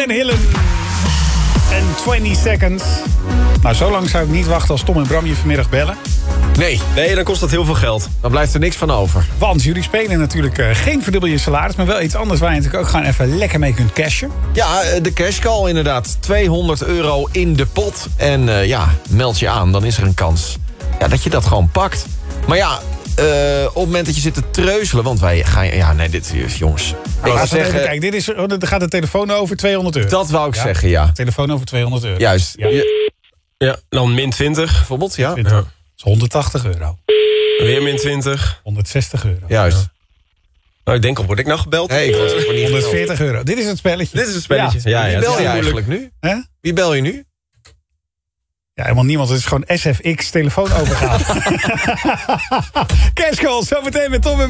Van Hillen. En 20 seconds. Nou, zo lang zou ik niet wachten als Tom en Bram je vanmiddag bellen. Nee, dan kost dat heel veel geld. Dan blijft er niks van over. Want jullie spelen natuurlijk geen verdubbel je salaris... maar wel iets anders waar je natuurlijk ook gewoon even lekker mee kunt cashen. Ja, de cashcall inderdaad. €200 in de pot. En meld je aan, dan is er een kans dat je dat gewoon pakt. Maar ja, op het moment dat je zit te treuzelen... want wij gaan... Ja, nee, dit is jongens. Kijk, dit is, er gaat de telefoon over €200. Dat wou ik zeggen, ja. Telefoon over €200. Juist. Ja, dan min 20. Bijvoorbeeld, ja. Dat is €180. Weer min 20. €160. Juist. Nou, ik denk al, word ik nou gebeld? Nee, ik word niet €140. Dit is het spelletje. Dit is het spelletje. Ja, Wie het bel is je heel eigenlijk nu? Hè? Wie bel je nu? Ja, helemaal niemand. Het is gewoon SFX telefoon overgaan. Cashcall, zometeen met Tom en